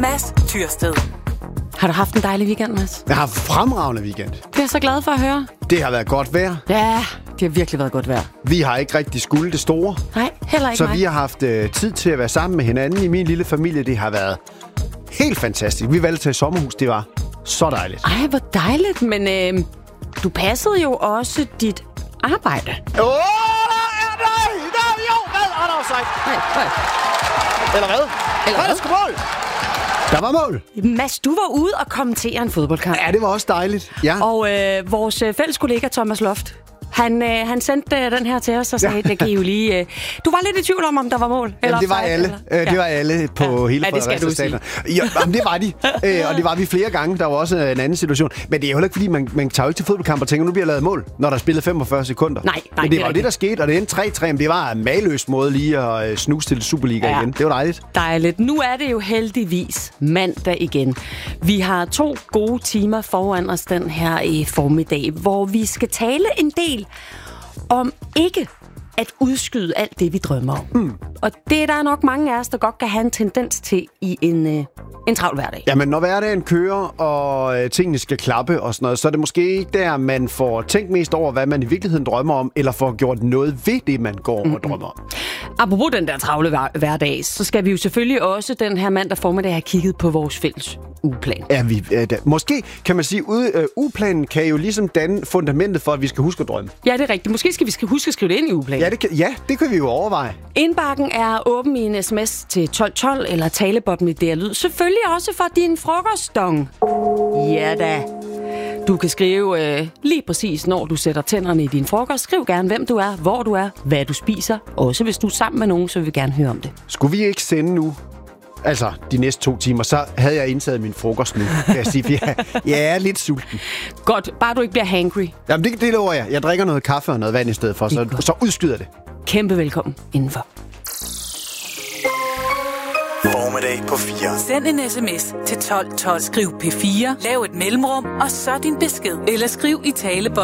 Mads Tyrsted. Har du haft en dejlig weekend, Mads? Jeg har haft fremragende weekend. Det er jeg så glad for at høre. Det har været godt vejr. Ja, det har virkelig været godt vejr. Vi har ikke rigtig skulle det store. Nej, heller ikke Så mig. vi har haft tid til at være sammen med hinanden i min lille familie. Det har været helt fantastisk. Vi valgte til et sommerhus. Det var så dejligt. Ej, hvor dejligt. Men du passede jo også dit arbejde. Nej, jo, hvad? Er der offside? Nej. Eller hvad? Eller hvad? Der skal mål. Der var mål. Mads, du var ude og kommentere en fodboldkamp. Ja, det var også dejligt. Ja. Og vores fælles kollega Thomas Loft, han sendte den her til os og sagde, det kan I jo lige... Du var lidt i tvivl om der var mål. Eller det var alle. Det var alle på hele Fredericia Stadion. Jamen, det var de. Og det var vi flere gange. Der var også en anden situation. Men det er jo heller ikke, fordi man tager jo ikke til fodboldkamp og tænker, nu bliver lavet mål, når der er spillet 45 sekunder. Nej, men det var det, der skete, og det endte 3-3. Men det var en mageløs måde lige at snuse til Superliga igen. Det var dejligt. Dejligt. Nu er det jo heldigvis mandag igen. Vi har 2 gode timer foran os den her i formiddag, hvor vi skal tale en del om ikke at udskyde alt det, vi drømmer om. Og det er der nok mange af os, der godt kan have en tendens til i en travl hverdag. Jamen, når hverdagen kører, og tingene skal klappe og sådan noget, så er det måske ikke der, man får tænkt mest over, hvad man i virkeligheden drømmer om, eller får gjort noget ved det, man går og drømmer om. Apropos den der travle hverdag, så skal vi jo selvfølgelig også den her mandag formiddag have kigget på vores fælles ugeplan. Ja, måske kan man sige, ugeplanen kan jo ligesom danne fundamentet for, at vi skal huske at drømme. Ja, det er rigtigt. Måske skal vi huske at skrive det ind i ugeplanen. Det kan vi jo overveje. Indbakken er åben i en sms til 1212 eller talebobben i DR Lyd. Selvfølgelig også for din frokostdong. Ja da. Du kan skrive lige præcis, når du sætter tænderne i din frokost. Skriv gerne, hvem du er, hvor du er, hvad du spiser. Også hvis du er sammen med nogen, så vil vi gerne høre om det. Skulle vi ikke sende nu? Altså, de næste 2 timer, så havde jeg indtaget min frokost nu, kan jeg sige. Jeg er lidt sulten. Godt, bare du ikke bliver hangry. Jamen, det lover jeg. Jeg drikker noget kaffe og noget vand i stedet for, så udskyder det. Kæmpe velkommen indenfor. Formiddag på 4. Send en sms til 1212. Skriv P4, lav et mellemrum, og så din besked. Eller skriv i talebånd.